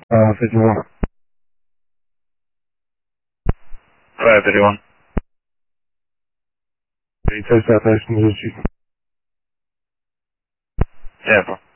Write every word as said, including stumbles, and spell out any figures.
Uh, fifty-one. five thirty-one. eight, Southwest, Missouri. Yeah, bro.